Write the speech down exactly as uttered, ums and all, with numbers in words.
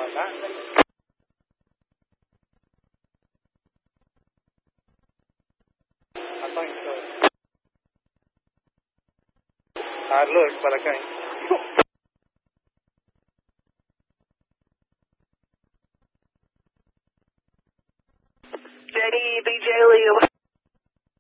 about that. I think so. I'd look, but I can't. J D B J Leo.